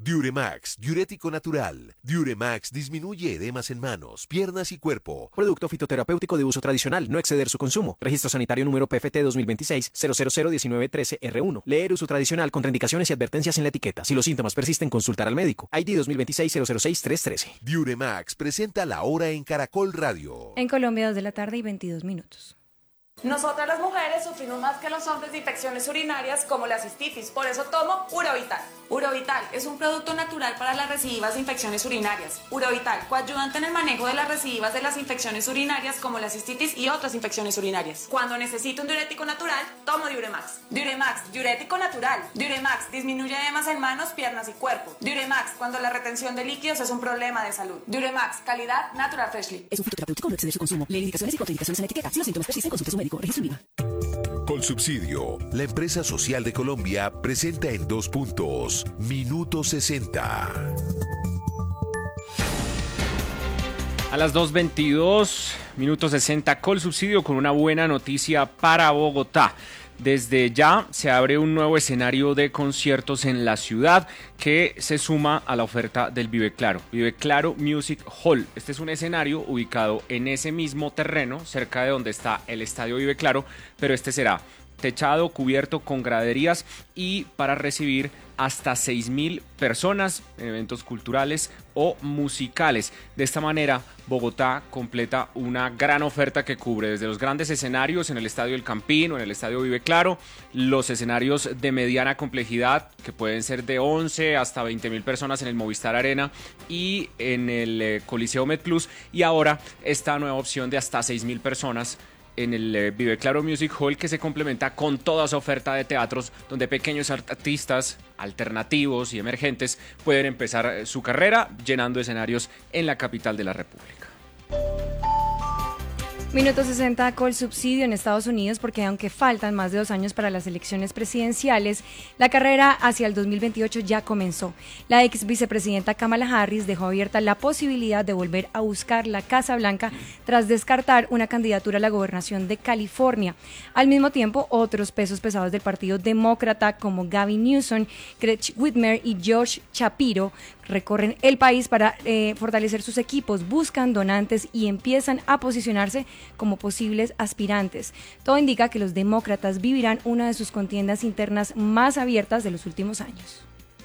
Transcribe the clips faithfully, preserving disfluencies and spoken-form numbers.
Diuremax, diurético natural. Diuremax disminuye edemas en manos, piernas y cuerpo. Producto fitoterapéutico de uso tradicional, no exceder su consumo. Registro sanitario número P F T dos mil veintiséis cero cero cero diecinueve trece R uno. Leer uso tradicional, contraindicaciones y advertencias en la etiqueta. Si los síntomas persisten, consultar al médico. I D dos mil veintiséis cero cero seis tres trece. Diuremax presenta la hora en Caracol Radio. En Colombia, dos de la tarde y veintidós minutos. Nosotras las mujeres sufrimos más que los hombres de infecciones urinarias como la cistitis, por eso tomo Urovital. Urovital es un producto natural para las recidivas de infecciones urinarias. Urovital, coayudante en el manejo de las recidivas de las infecciones urinarias como la cistitis y otras infecciones urinarias. Cuando necesito un diurético natural, tomo Diuremax. Diuremax, diurético natural. Diuremax disminuye edemas en manos, piernas y cuerpo. Diuremax, cuando la retención de líquidos es un problema de salud. Diuremax, calidad Natural Freshly. Es un fitoterapéutico, no exceder su consumo. Lee indicaciones y contraindicaciones en la etiqueta. Si los síntomas persisten, consulte a su médico. Registro INVIMA. Colsubsidio, la empresa social de Colombia, presenta en dos puntos. Minuto sesenta. A las dos veintidós, minuto sesenta, Colsubsidio con una buena noticia para Bogotá. Desde ya se abre un nuevo escenario de conciertos en la ciudad que se suma a la oferta del Vive Claro, Vive Claro Music Hall. Este es un escenario ubicado en ese mismo terreno, cerca de donde está el Estadio Vive Claro, pero este será techado, cubierto con graderías y para recibir hasta seis mil personas en eventos culturales o musicales. De esta manera, Bogotá completa una gran oferta que cubre desde los grandes escenarios en el Estadio El Campín o en el Estadio Vive Claro, los escenarios de mediana complejidad que pueden ser de once hasta veinte mil personas en el Movistar Arena y en el eh, Coliseo MedPlus, y ahora esta nueva opción de hasta seis mil personas en el eh, Vive Claro Music Hall, que se complementa con toda su oferta de teatros donde pequeños artistas alternativos y emergentes pueden empezar eh, su carrera llenando escenarios en la capital de la República. Minuto sesenta, Colsubsidio en Estados Unidos, porque aunque faltan más de dos años para las elecciones presidenciales, la carrera hacia el dos mil veintiocho ya comenzó. La ex vicepresidenta Kamala Harris dejó abierta la posibilidad de volver a buscar la Casa Blanca tras descartar una candidatura a la gobernación de California. Al mismo tiempo, otros pesos pesados del Partido Demócrata como Gavin Newsom, Gretchen Whitmer y Josh Shapiro recorren el país para eh, fortalecer sus equipos, buscan donantes y empiezan a posicionarse como posibles aspirantes. Todo indica que los demócratas vivirán una de sus contiendas internas más abiertas de los últimos años.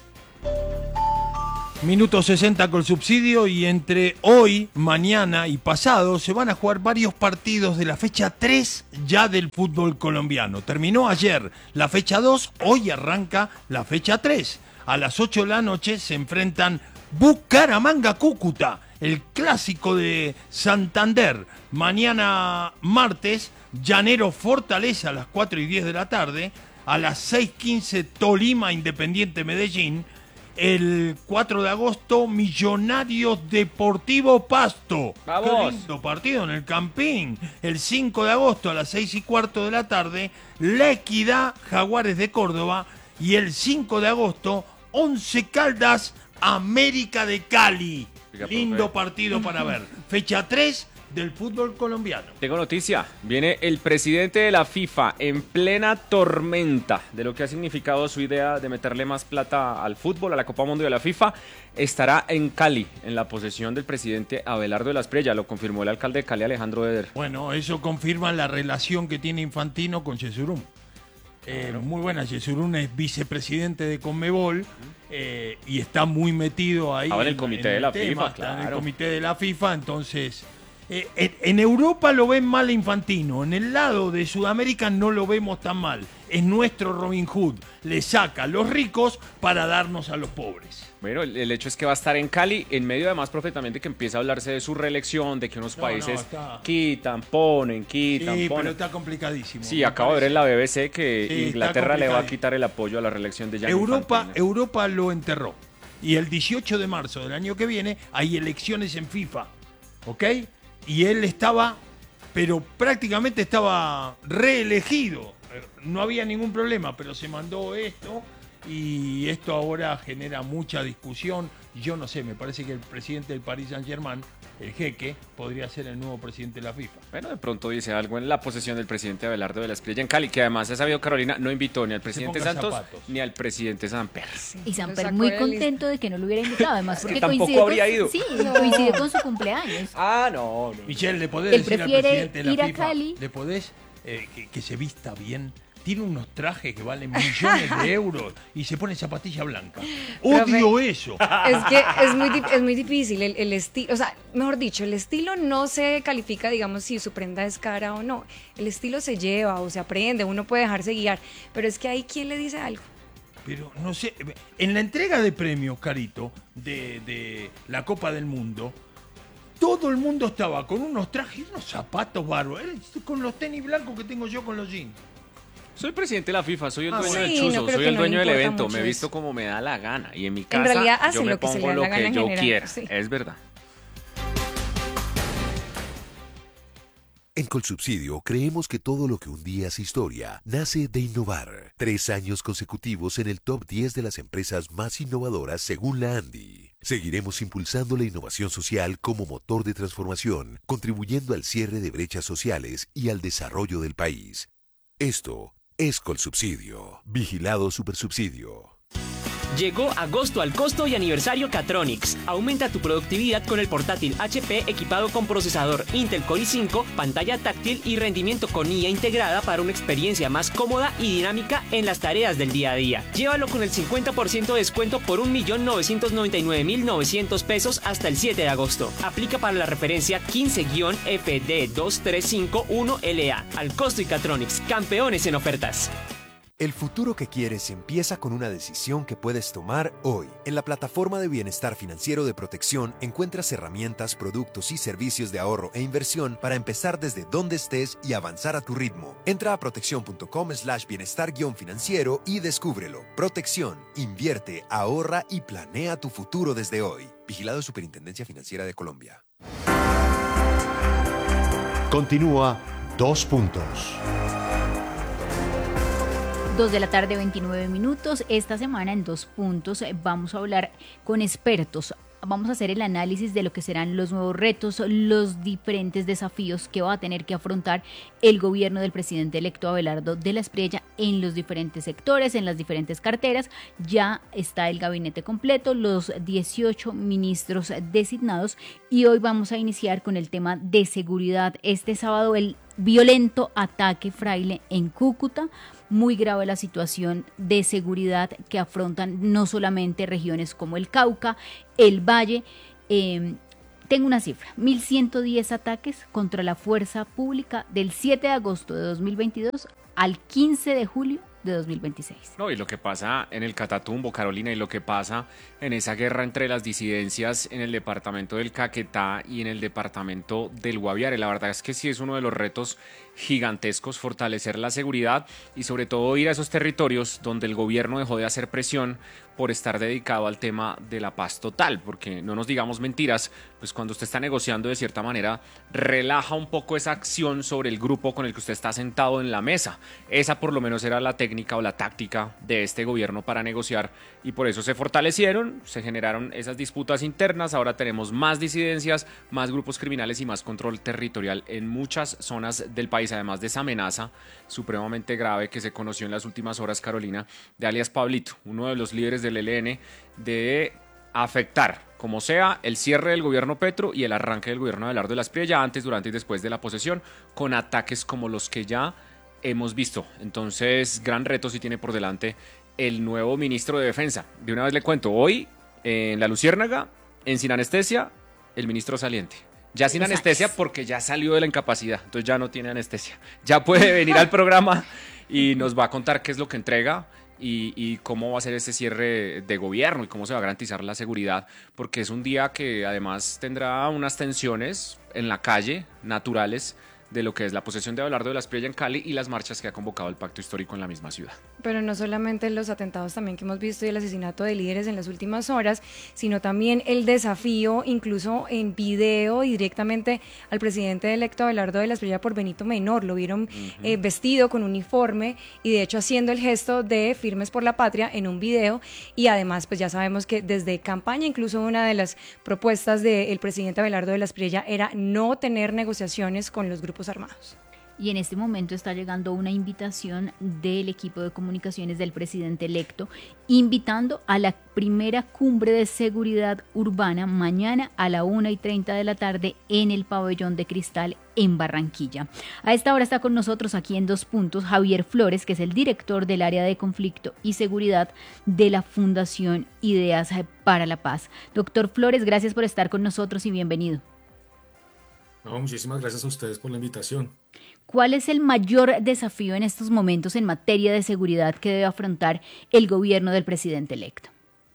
Minuto sesenta Colsubsidio, y entre hoy, mañana y pasado se van a jugar varios partidos de la fecha tres ya del fútbol colombiano. Terminó ayer la fecha dos, hoy arranca la fecha tres. A las ocho de la noche se enfrentan Bucaramanga-Cúcuta, el clásico de Santander. Mañana martes, Llanero Fortaleza a las cuatro y diez de la tarde. A las seis quince, Tolima Independiente Medellín. El cuatro de agosto, Millonarios Deportivo Pasto. ¡Vamos! Qué lindo partido en el Campín. El cinco de agosto a las seis y cuarto de la tarde, La Equidad Jaguares de Córdoba. Y el cinco de agosto, Once Caldas América de Cali. Oiga, Lindo profe. partido para ver. Fecha tres del fútbol colombiano. Tengo noticia, viene el presidente de la FIFA en plena tormenta de lo que ha significado su idea de meterle más plata al fútbol, a la Copa Mundial de la FIFA. Estará en Cali, en la posesión del presidente Abelardo de la Espriella, lo confirmó el alcalde de Cali, Alejandro Eder. Bueno, eso confirma la relación que tiene Infantino con Yesurún. Eh, muy buena, Yesurún es vicepresidente de Conmebol eh, y está muy metido ahí. Estaba en el comité de la FIFA, está en el claro. comité de la FIFA, entonces... Eh, en, en Europa lo ven mal a Infantino, en el lado de Sudamérica no lo vemos tan mal. Es nuestro Robin Hood, le saca a los ricos para darnos a los pobres. Bueno, el, el hecho es que va a estar en Cali, en medio además profetamente también de que empieza a hablarse de su reelección, de que unos No, países no, está- quitan, ponen, quitan, Sí, ponen. pero está complicadísimo. Sí, me acabo de ver parece. en la B B C que Sí, está Inglaterra le va a complicadísimo. quitar el apoyo a la reelección de Gianni Europa, Infantino. Europa lo enterró. Y el dieciocho de marzo del año que viene hay elecciones en FIFA, ¿ok? Y él estaba, pero prácticamente estaba reelegido. No había ningún problema, pero se mandó esto y esto ahora genera mucha discusión. Yo no sé, me parece que el presidente del Paris Saint-Germain el jeque, podría ser el nuevo presidente de la FIFA. Bueno, de pronto dice algo en la posesión del presidente Abelardo de la Espriella en Cali, que además ha sabido Carolina, no invitó ni al presidente Santos zapatos. ni al presidente Samper. Sí, Y lo Samper sacó muy de la lista. contento de que no lo hubiera invitado, además que porque tampoco coincide habría con, ido. sí, coincide con su cumpleaños. Ah, no, no. Michelle, ¿le podés Él decir al prefiere presidente de la ir a FIFA, Cali. ¿le podés eh, que, que se vista bien? Tiene unos trajes que valen millones de euros y se pone zapatilla blanca. Odio eso. Es que es muy, di- es muy difícil el, el estilo, o sea, mejor dicho, el estilo no se califica, digamos, si su prenda es cara o no. El estilo se lleva o se aprende, uno puede dejarse guiar, pero es que hay quien le dice algo. Pero no sé, en la entrega de premios, Carito, de, de la Copa del Mundo, todo el mundo estaba con unos trajes y unos zapatos bárbaros, eh, con los tenis blancos que tengo yo con los jeans. Soy presidente de la FIFA, soy el Ah, dueño sí, del no, chuzo, creo soy que el no dueño le del importa evento, mucho me he visto eso. como me da la gana y en mi En casa realidad hace yo me lo que se le pongo da lo la gana que en yo general, quiera, sí. es verdad. En Colsubsidio creemos que todo lo que un día hace historia nace de innovar. Tres años consecutivos en el top diez de las empresas más innovadoras según la Andy. Seguiremos impulsando la innovación social como motor de transformación, contribuyendo al cierre de brechas sociales y al desarrollo del país. Esto es Colsubsidio. Vigilado Supersubsidio. Llegó agosto al costo y aniversario Catronics. Aumenta tu productividad con el portátil H P equipado con procesador Intel Core i cinco, pantalla táctil y rendimiento con I A integrada para una experiencia más cómoda y dinámica en las tareas del día a día. Llévalo con el cincuenta por ciento de descuento por un millón novecientos noventa y nueve mil novecientos pesos hasta el siete de agosto. Aplica para la referencia quince F D dos tres cinco uno L A. Al costo y Catronics, campeones en ofertas. El futuro que quieres empieza con una decisión que puedes tomar hoy. En la plataforma de bienestar financiero de Protección encuentras herramientas, productos y servicios de ahorro e inversión para empezar desde donde estés y avanzar a tu ritmo. Entra a protección.com slash bienestar guión financiero y descúbrelo. Protección, invierte, ahorra y planea tu futuro desde hoy. Vigilado Superintendencia Financiera de Colombia. Continúa Dos Puntos. Dos de la tarde, veintinueve minutos. Esta semana en Dos Puntos eh, vamos a hablar con expertos. Vamos a hacer el análisis de lo que serán los nuevos retos, los diferentes desafíos que va a tener que afrontar el gobierno del presidente electo Abelardo de la Espriella en los diferentes sectores, en las diferentes carteras. Ya está el gabinete completo, los dieciocho ministros designados y hoy vamos a iniciar con el tema de seguridad. Este sábado el violento ataque fraile en Cúcuta. Muy grave la situación de seguridad que afrontan no solamente regiones como el Cauca, el Valle. Eh, tengo una cifra, mil ciento diez ataques contra la fuerza pública del siete de agosto de dos mil veintidós al quince de julio de dos mil veintiséis. No, y lo que pasa en el Catatumbo, Carolina, y lo que pasa en esa guerra entre las disidencias en el departamento del Caquetá y en el departamento del Guaviare. La verdad es que sí es uno de los retos gigantescos, fortalecer la seguridad y sobre todo ir a esos territorios donde el gobierno dejó de hacer presión por estar dedicado al tema de la paz total, porque no nos digamos mentiras, pues cuando usted está negociando de cierta manera, relaja un poco esa acción sobre el grupo con el que usted está sentado en la mesa. Esa por lo menos era la técnica o la táctica de este gobierno para negociar y por eso se fortalecieron, se generaron esas disputas internas, ahora tenemos más disidencias, más grupos criminales y más control territorial en muchas zonas del país, además de esa amenaza supremamente grave que se conoció en las últimas horas, Carolina, de alias Pablito, uno de los líderes del E L N, de afectar, como sea, el cierre del gobierno Petro y el arranque del gobierno de Abelardo de la Espriella antes, durante y después de la posesión, con ataques como los que ya hemos visto. Entonces, gran reto si tiene por delante el nuevo ministro de Defensa. De una vez le cuento, hoy en La Luciérnaga, en Sin Anestesia, el ministro saliente. Ya sin anestesia porque ya salió de la incapacidad, entonces ya no tiene anestesia. Ya puede venir al programa y nos va a contar qué es lo que entrega y, y cómo va a ser este cierre de gobierno y cómo se va a garantizar la seguridad, porque es un día que además tendrá unas tensiones en la calle naturales de lo que es la posesión de Abelardo de la Espriella en Cali y las marchas que ha convocado el Pacto Histórico en la misma ciudad. Pero no solamente los atentados también que hemos visto y el asesinato de líderes en las últimas horas, sino también el desafío, incluso en video y directamente al presidente electo Abelardo de la Espriella por Benito Menor. Lo vieron uh-huh. eh, vestido con uniforme y de hecho haciendo el gesto de Firmes por la Patria en un video, y además pues ya sabemos que desde campaña incluso una de las propuestas del presidente Abelardo de la Espriella era no tener negociaciones con los grupos armados. Y en este momento está llegando una invitación del equipo de comunicaciones del presidente electo, invitando a la primera cumbre de seguridad urbana mañana a la una y treinta de la tarde en el Pabellón de Cristal en Barranquilla. A esta hora está con nosotros aquí en Dos Puntos Javier Flores, que es el director del área de conflicto y seguridad de la Fundación Ideas para la Paz. Doctor Flores, gracias por estar con nosotros y bienvenido. No, muchísimas gracias a ustedes por la invitación. ¿Cuál es el mayor desafío en estos momentos en materia de seguridad que debe afrontar el gobierno del presidente electo?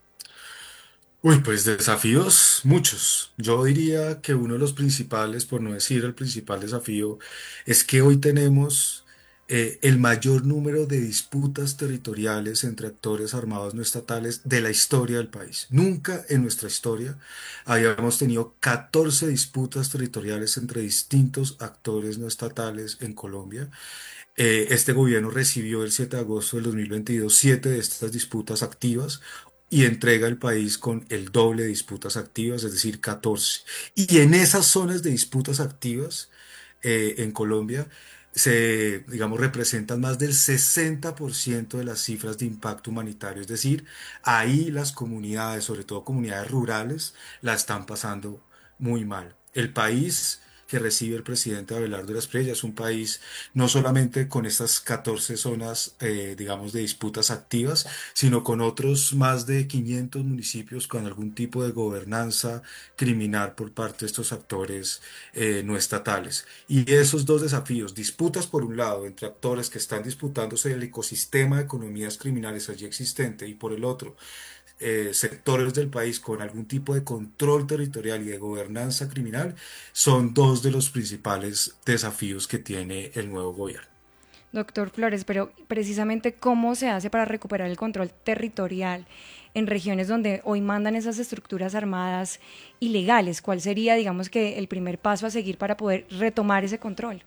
Uy, pues desafíos muchos. Yo diría que uno de los principales, por no decir el principal desafío, es que hoy tenemos eh, el mayor número de disputas territoriales entre actores armados no estatales de la historia del país. Nunca en nuestra historia habíamos tenido catorce disputas territoriales entre distintos actores no estatales en Colombia. Eh, este gobierno recibió el siete de agosto del dos mil veintidós siete de estas disputas activas y entrega el país con el doble de disputas activas, es decir, catorce. Y en esas zonas de disputas activas eh, en Colombia se, digamos, representan más del sesenta por ciento de las cifras de impacto humanitario, es decir, ahí las comunidades, sobre todo comunidades rurales, la están pasando muy mal. El país que recibe el presidente Abelardo de la Espriella es un país no solamente con estas catorce zonas, eh, digamos, de disputas activas, sino con otros más de quinientos municipios con algún tipo de gobernanza criminal por parte de estos actores eh, no estatales. Y esos dos desafíos, disputas por un lado entre actores que están disputándose el ecosistema de economías criminales allí existente, y por el otro, Eh, sectores del país con algún tipo de control territorial y de gobernanza criminal, son dos de los principales desafíos que tiene el nuevo gobierno. Doctor Flores, pero precisamente ¿cómo se hace para recuperar el control territorial en regiones donde hoy mandan esas estructuras armadas ilegales? ¿Cuál sería, digamos, que el primer paso a seguir para poder retomar ese control?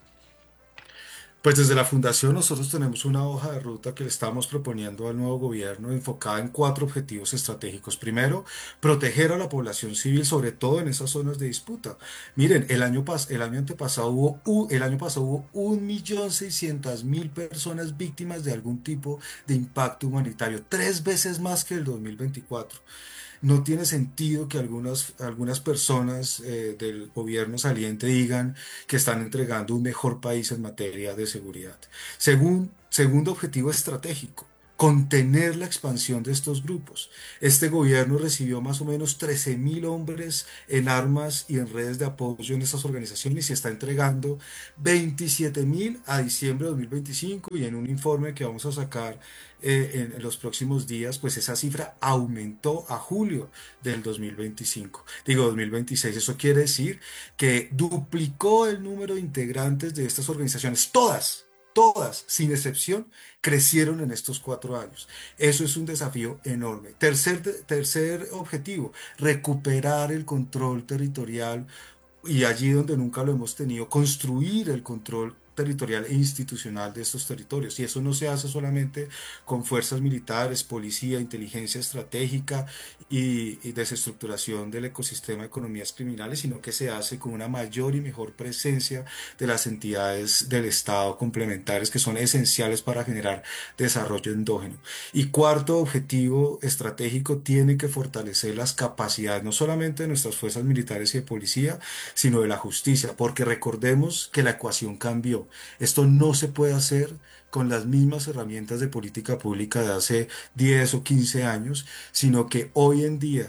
Pues desde la Fundación nosotros tenemos una hoja de ruta que le estamos proponiendo al nuevo gobierno enfocada en cuatro objetivos estratégicos. Primero, proteger a la población civil, sobre todo en esas zonas de disputa. Miren, el año, pas el año antepasado hubo, uh, el año pasado hubo un millón seiscientas mil personas víctimas de algún tipo de impacto humanitario, tres veces más que el dos mil veinticuatro. No tiene sentido que algunas, algunas personas eh, del gobierno saliente digan que están entregando un mejor país en materia de seguridad. Según, segundo objetivo estratégico, contener la expansión de estos grupos. Este gobierno recibió más o menos trece mil hombres en armas y en redes de apoyo en estas organizaciones y está entregando veintisiete mil a diciembre de dos mil veinticinco, y en un informe que vamos a sacar eh, en, en los próximos días, pues esa cifra aumentó a julio del dos mil veinticinco, digo dos mil veintiséis. Eso quiere decir que duplicó el número de integrantes de estas organizaciones, todas. Todas, sin excepción, crecieron en estos cuatro años. Eso es un desafío enorme. Tercer, tercer objetivo, recuperar el control territorial, y allí donde nunca lo hemos tenido, construir el control territorial e institucional de estos territorios. Y eso no se hace solamente con fuerzas militares, policía, inteligencia estratégica y, y desestructuración del ecosistema de economías criminales, sino que se hace con una mayor y mejor presencia de las entidades del Estado complementarias que son esenciales para generar desarrollo endógeno. Y cuarto objetivo estratégico, tiene que fortalecer las capacidades no solamente de nuestras fuerzas militares y de policía, sino de la justicia, porque recordemos que la ecuación cambió. Esto no se puede hacer con las mismas herramientas de política pública de hace diez o quince años, sino que hoy en día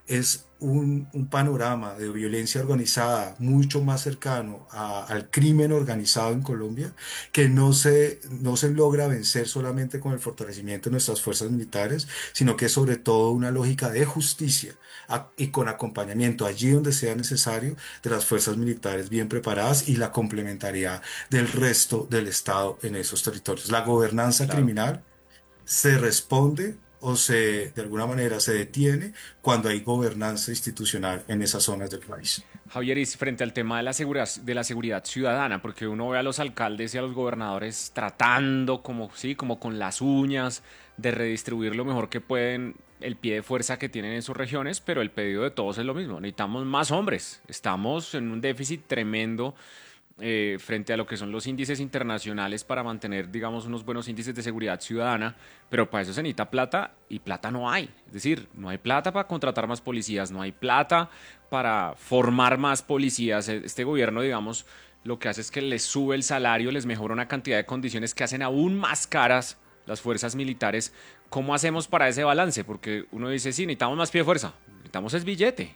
es un, un panorama de violencia organizada mucho más cercano a- al crimen organizado en Colombia, que no se, no se logra vencer solamente con el fortalecimiento de nuestras fuerzas militares, sino que es sobre todo una lógica de justicia a- y con acompañamiento allí donde sea necesario de las fuerzas militares bien preparadas y la complementariedad del resto del Estado en esos territorios. La gobernanza Claro. criminal se responde o se, de alguna manera, se detiene cuando hay gobernanza institucional en esas zonas del país. Javier, y frente al tema de la seguridad, de la seguridad ciudadana, porque uno ve a los alcaldes y a los gobernadores tratando como, sí, como con las uñas de redistribuir lo mejor que pueden el pie de fuerza que tienen en sus regiones, pero el pedido de todos es lo mismo, necesitamos más hombres, estamos en un déficit tremendo eh, frente a lo que son los índices internacionales para mantener, digamos, unos buenos índices de seguridad ciudadana, pero para eso se necesita plata y plata no hay. Es decir, no hay plata para contratar más policías, no hay plata para formar más policías. Este gobierno, digamos, lo que hace es que les sube el salario, les mejora una cantidad de condiciones que hacen aún más caras las fuerzas militares. ¿Cómo hacemos para ese balance? Porque uno dice, sí, necesitamos más pie de fuerza, necesitamos es billete.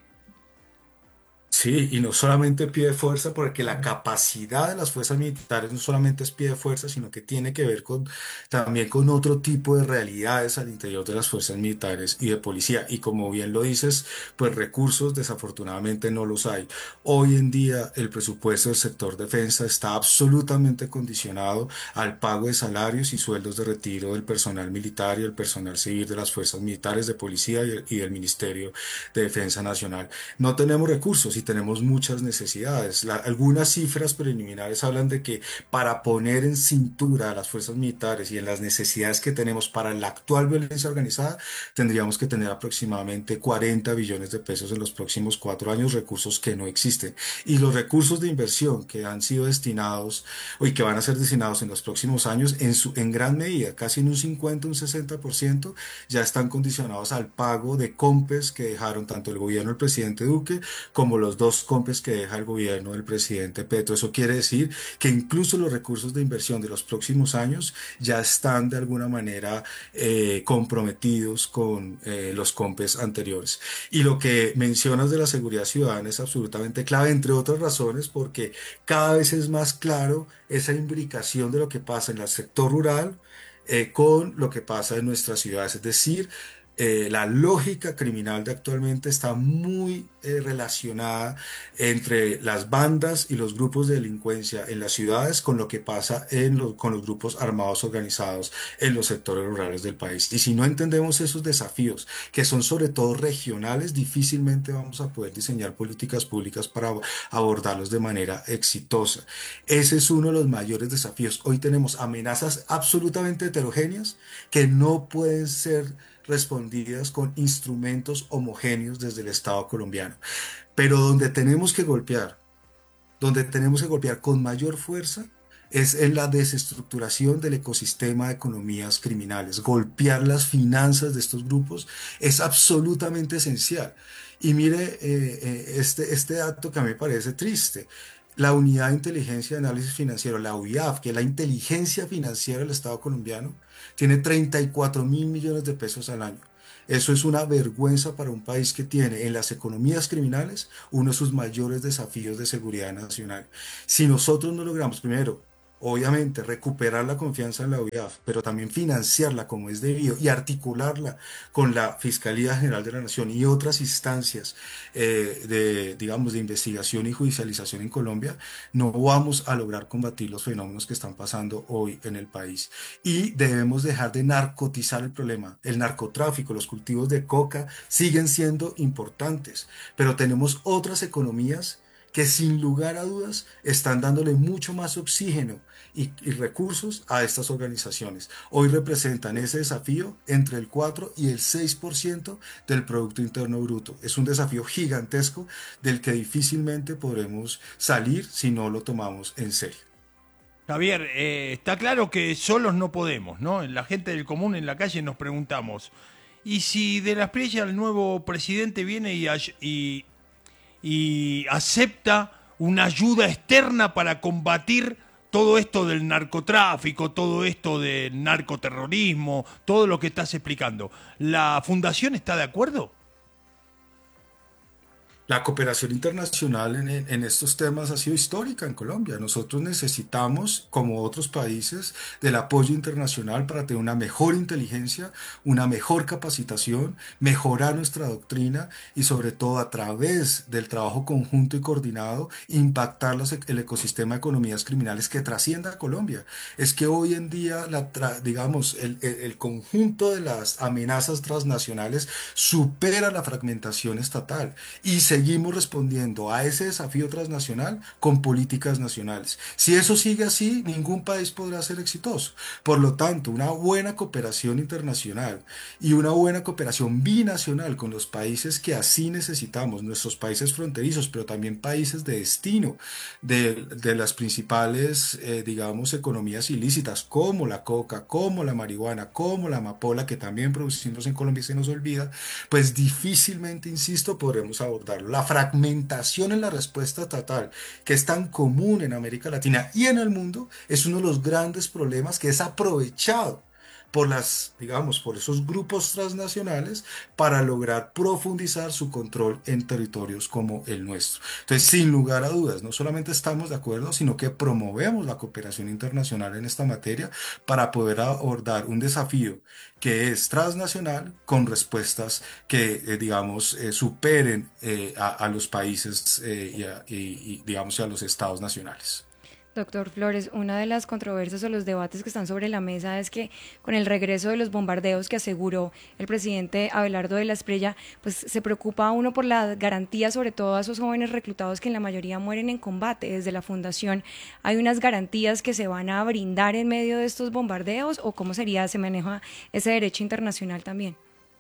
Sí, y no solamente pie de fuerza, porque la capacidad de las fuerzas militares no solamente es pie de fuerza, sino que tiene que ver con, también con otro tipo de realidades al interior de las fuerzas militares y de policía. Y como bien lo dices, pues recursos desafortunadamente no los hay. Hoy en día el presupuesto del sector defensa está absolutamente condicionado al pago de salarios y sueldos de retiro del personal militar y el personal civil de las fuerzas militares, de policía y, y del Ministerio de Defensa Nacional. No tenemos recursos y tenemos muchas necesidades. La- algunas cifras preliminares hablan de que para poner en cintura a las fuerzas militares y en las necesidades que tenemos para la actual violencia organizada, tendríamos que tener aproximadamente cuarenta billones de pesos en los próximos cuatro años, recursos que no existen. Y los recursos de inversión que han sido destinados y que van a ser destinados en los próximos años, en, su, en gran medida, casi en un cincuenta, un sesenta por ciento, ya están condicionados al pago de COMPES que dejaron tanto el gobierno del presidente Duque como los dos COMPES que deja el gobierno del presidente Petro. Eso quiere decir que incluso los recursos de inversión de los próximos años ya están de alguna manera eh, comprometidos con eh, los COMPES anteriores. Y lo que mencionas de la seguridad ciudadana es absolutamente clave, entre otras razones, porque cada vez es más claro esa imbricación de lo que pasa en el sector rural eh, con lo que pasa en nuestras ciudades. Es decir, eh, la lógica criminal de actualmente está muy eh, relacionada entre las bandas y los grupos de delincuencia en las ciudades con lo que pasa en los, con los grupos armados organizados en los sectores rurales del país. Y si no entendemos esos desafíos, que son sobre todo regionales, difícilmente vamos a poder diseñar políticas públicas para abordarlos de manera exitosa. Ese es uno de los mayores desafíos. Hoy tenemos amenazas absolutamente heterogéneas que no pueden ser respondidas con instrumentos homogéneos desde el Estado colombiano. Pero donde tenemos que golpear, donde tenemos que golpear con mayor fuerza, es en la desestructuración del ecosistema de economías criminales. Golpear las finanzas de estos grupos es absolutamente esencial. Y mire eh, eh, este, este dato que a mí me parece triste. La Unidad de Inteligencia y Análisis Financiero, la U I A F, que es la inteligencia financiera del Estado colombiano, tiene treinta y cuatro mil millones de pesos al año. Eso es una vergüenza para un país que tiene en las economías criminales uno de sus mayores desafíos de seguridad nacional. Si nosotros no logramos, primero, obviamente, recuperar la confianza en la U I A F, pero también financiarla como es debido y articularla con la Fiscalía General de la Nación y otras instancias eh, de, digamos, de investigación y judicialización en Colombia, no vamos a lograr combatir los fenómenos que están pasando hoy en el país. Y debemos dejar de narcotizar el problema. El narcotráfico, los cultivos de coca siguen siendo importantes, pero tenemos otras economías que sin lugar a dudas están dándole mucho más oxígeno y, y recursos a estas organizaciones. Hoy representan ese desafío entre el cuatro y el seis por ciento del Producto Interno Bruto. Es un desafío gigantesco del que difícilmente podremos salir si no lo tomamos en serio. Javier, eh, está claro que solos no podemos, ¿no? La gente del común en la calle nos preguntamos, ¿y si de la Espriella el nuevo presidente viene y, y, y acepta una ayuda externa para combatir todo esto del narcotráfico, todo esto del narcoterrorismo, todo lo que estás explicando? ¿La Fundación está de acuerdo? La cooperación internacional en, en- en estos temas ha sido histórica en Colombia. Nosotros necesitamos, como otros países, del apoyo internacional para tener una mejor inteligencia, una mejor capacitación, mejorar nuestra doctrina y sobre todo a través del trabajo conjunto y coordinado, impactar los e- el ecosistema de economías criminales que trascienda a Colombia. Es que hoy en día, la tra- digamos, el, el el conjunto de las amenazas transnacionales supera la fragmentación estatal y seguimos respondiendo a ese desafío transnacional con políticas nacionales. Si eso sigue así, ningún país podrá ser exitoso. Por lo tanto, una buena cooperación internacional y una buena cooperación binacional con los países que así necesitamos, nuestros países fronterizos, pero también países de destino de, de las principales, eh, digamos, economías ilícitas, como la coca, como la marihuana, como la amapola, que también producimos en Colombia y se nos olvida, pues difícilmente, insisto, podremos abordarlo. La fragmentación en la respuesta estatal, que es tan común en América Latina y en el mundo, es uno de los grandes problemas que es aprovechado por las, digamos, por esos grupos transnacionales para lograr profundizar su control en territorios como el nuestro. Entonces, sin lugar a dudas, no solamente estamos de acuerdo, sino que promovemos la cooperación internacional en esta materia para poder abordar un desafío que es transnacional con respuestas que, eh, digamos, eh, superen eh, a, a los países eh, y, a- y- y, digamos, y a los estados nacionales. Doctor Flores, una de las controversias o los debates que están sobre la mesa es que con el regreso de los bombardeos que aseguró el presidente Abelardo de la Espriella, pues se preocupa uno por la garantía, sobre todo a esos jóvenes reclutados que en la mayoría mueren en combate. Desde la fundación, ¿hay unas garantías que se van a brindar en medio de estos bombardeos o cómo sería, se maneja ese derecho internacional también?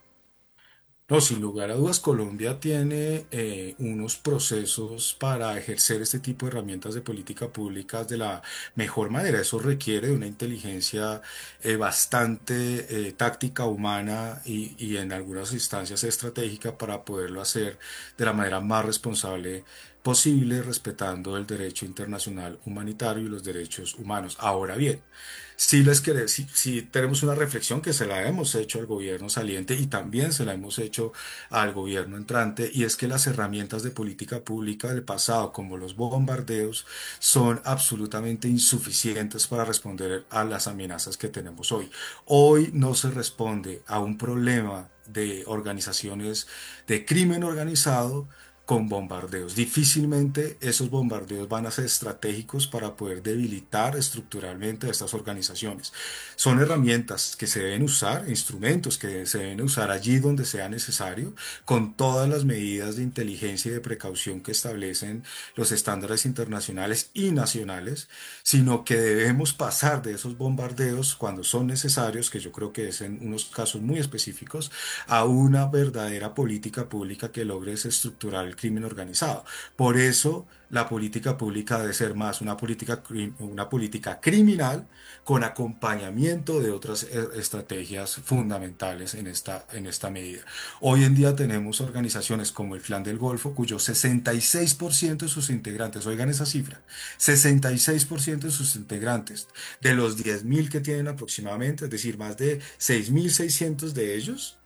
No, sin lugar a dudas, Colombia tiene eh, unos procesos para ejercer este tipo de herramientas de política pública de la mejor manera. Eso requiere de una inteligencia eh, bastante eh, táctica, humana y, y en algunas instancias estratégica para poderlo hacer de la manera más responsable posible, respetando el derecho internacional humanitario y los derechos humanos. Ahora bien, sí les quere- sí- sí tenemos una reflexión que se la hemos hecho al gobierno saliente y también se la hemos hecho al gobierno entrante, y es que las herramientas de política pública del pasado, como los bombardeos, son absolutamente insuficientes para responder a las amenazas que tenemos hoy. Hoy no se responde a un problema de organizaciones de crimen organizado con bombardeos. Difícilmente esos bombardeos van a ser estratégicos para poder debilitar estructuralmente a estas organizaciones. Son herramientas que se deben usar, instrumentos que se deben usar allí donde sea necesario, con todas las medidas de inteligencia y de precaución que establecen los estándares internacionales y nacionales, sino que debemos pasar de esos bombardeos cuando son necesarios, que yo creo que es en unos casos muy específicos, a una verdadera política pública que logre desestructurar el crimen organizado. Por eso la política pública debe ser más una política, cri- una política criminal con acompañamiento de otras eh, estrategias fundamentales en esta, en esta medida. Hoy en día tenemos organizaciones como el Clan del Golfo, cuyo sesenta y seis por ciento de sus integrantes, oigan esa cifra, sesenta y seis por ciento de sus integrantes, de los diez mil que tienen aproximadamente, es decir, más de seis mil seiscientos de ellos,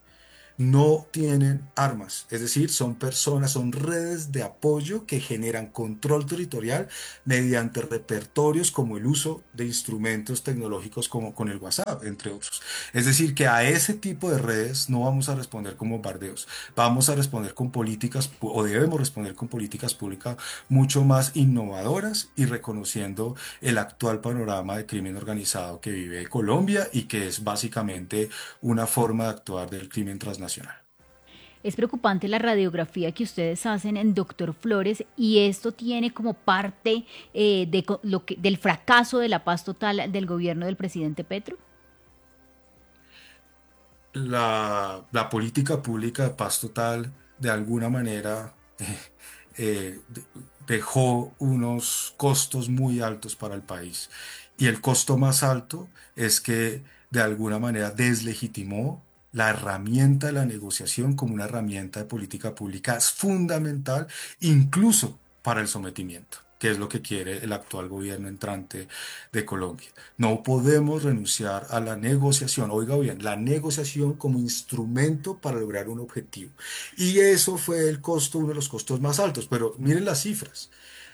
no tienen armas, es decir, son personas, son redes de apoyo que generan control territorial mediante repertorios como el uso de instrumentos tecnológicos como con el WhatsApp, entre otros. Es decir, que a ese tipo de redes no vamos a responder con bombardeos, vamos a responder con políticas pu- o debemos responder con políticas públicas mucho más innovadoras y reconociendo el actual panorama de crimen organizado que vive Colombia y que es básicamente una forma de actuar del crimen transnacional. Es preocupante la radiografía que ustedes hacen en Doctor Flores y esto tiene como parte eh, de co- lo que, del fracaso de la paz total del gobierno del presidente Petro. La, la política pública de paz total de alguna manera eh, eh, de- dejó unos costos muy altos para el país. Y el costo más alto es que de alguna manera deslegitimó la herramienta de la negociación como una herramienta de política pública es fundamental incluso para el sometimiento. que es lo que quiere el actual gobierno entrante de Colombia. No podemos renunciar a la negociación, oiga bien, la negociación como instrumento para lograr un objetivo. Y eso fue el costo, uno de los costos más altos, pero miren las cifras.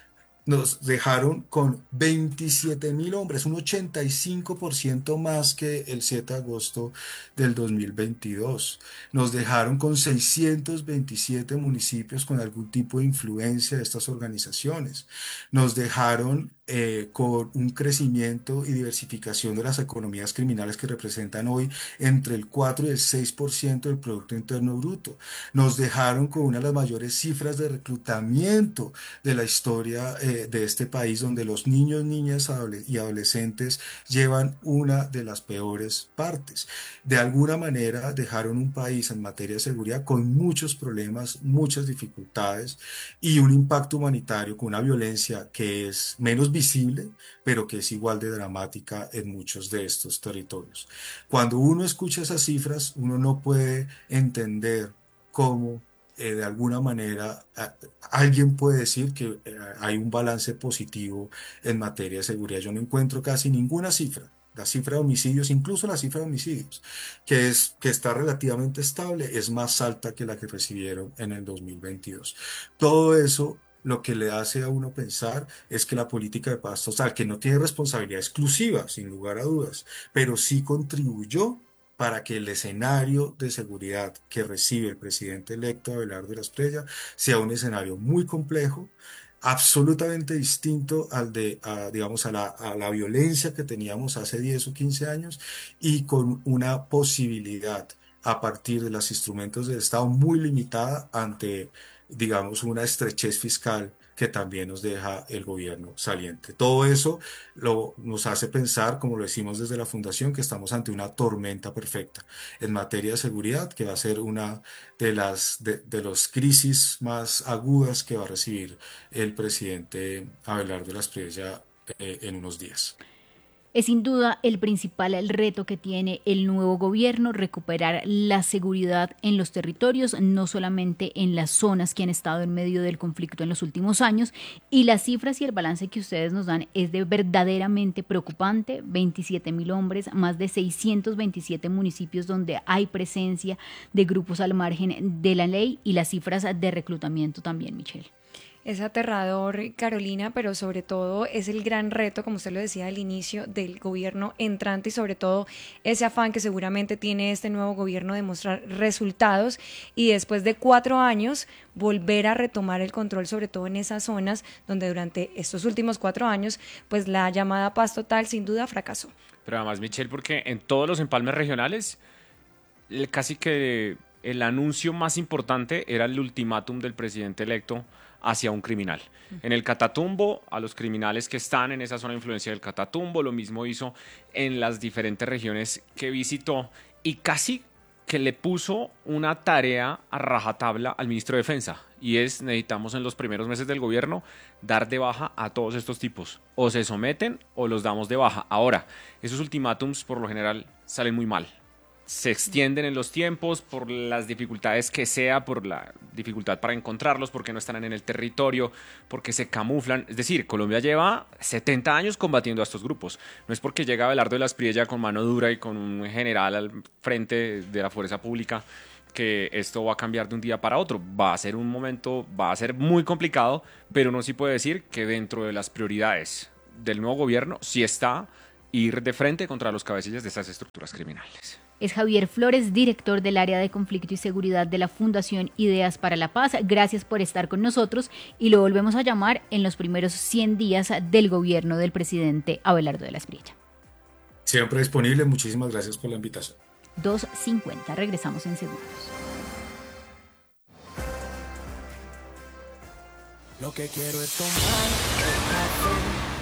Nos dejaron con veintisiete mil hombres, un ochenta y cinco por ciento más que el siete de agosto del dos mil veintidós. Nos dejaron con seiscientos veintisiete municipios con algún tipo de influencia de estas organizaciones. Nos dejaron eh, con un crecimiento y diversificación de las economías criminales que representan hoy entre el cuatro y el seis por ciento del Producto Interno Bruto. Nos dejaron con una de las mayores cifras de reclutamiento de la historia eh, de este país, donde los niños, niñas y adolescentes llevan una de las peores partes. De alguna manera dejaron un país en materia de seguridad con muchos problemas, muchas dificultades y un impacto humanitario con una violencia que es menos visible, pero que es igual de dramática en muchos de estos territorios. Cuando uno escucha esas cifras, uno no puede entender cómo Eh, de alguna manera a, alguien puede decir que eh, hay un balance positivo en materia de seguridad. Yo no encuentro casi ninguna cifra. La cifra de homicidios, incluso la cifra de homicidios, que, es, que está relativamente estable, es más alta que la que recibieron en el dos mil veintidós. Todo eso lo que le hace a uno pensar es que la política de paz total, que no tiene responsabilidad exclusiva, sin lugar a dudas, pero sí contribuyó para que el escenario de seguridad que recibe el presidente electo Abelardo de la Espriella sea un escenario muy complejo, absolutamente distinto al de, a, digamos, a la, a la violencia que teníamos hace diez o quince años y con una posibilidad a partir de los instrumentos del Estado muy limitada ante, digamos, una estrechez fiscal que también nos deja el gobierno saliente. Todo eso lo, nos hace pensar, como lo decimos desde la Fundación, que estamos ante una tormenta perfecta en materia de seguridad, que va a ser una de las de, de los crisis más agudas que va a recibir el presidente Abelardo de la Espriella eh, en unos días. Es sin duda el principal el reto que tiene el nuevo gobierno, recuperar la seguridad en los territorios, no solamente en las zonas que han estado en medio del conflicto en los últimos años. Y las cifras y el balance que ustedes nos dan es de verdaderamente preocupante. veintisiete mil hombres, más de seiscientos veintisiete municipios donde hay presencia de grupos al margen de la ley y las cifras de reclutamiento también, Michelle. Es aterrador, Carolina, pero sobre todo es el gran reto, como usted lo decía al inicio, del gobierno entrante y sobre todo ese afán que seguramente tiene este nuevo gobierno de mostrar resultados y después de cuatro años volver a retomar el control, sobre todo en esas zonas donde durante estos últimos cuatro años pues la llamada paz total sin duda fracasó. Pero además, Michelle, porque en todos los empalmes regionales casi que el anuncio más importante era el ultimátum del presidente electo hacia un criminal. En el Catatumbo, a los criminales que están en esa zona de influencia del Catatumbo, lo mismo hizo en las diferentes regiones que visitó y casi que le puso una tarea a rajatabla al ministro de Defensa y es, necesitamos en los primeros meses del gobierno dar de baja a todos estos tipos. O se someten o los damos de baja. Ahora, esos ultimátums por lo general salen muy mal. Se extienden en los tiempos por las dificultades que sea, por la dificultad para encontrarlos, porque no están en el territorio, porque se camuflan. Es decir, Colombia lleva setenta años combatiendo a estos grupos. No es porque llega Abelardo de la Espriella con mano dura y con un general al frente de la fuerza pública que esto va a cambiar de un día para otro. Va a ser un momento, va a ser muy complicado, pero uno sí puede decir que dentro de las prioridades del nuevo gobierno sí está ir de frente contra los cabecillas de estas estructuras criminales. Es Javier Flores, director del área de conflicto y seguridad de la Fundación Ideas para la Paz. Gracias por estar con nosotros y lo volvemos a llamar en los primeros cien días del gobierno del presidente Abelardo de la Espriella. Siempre disponible. Muchísimas gracias por la invitación. dos cincuenta. Regresamos en segundos. Lo que quiero es tomar el café.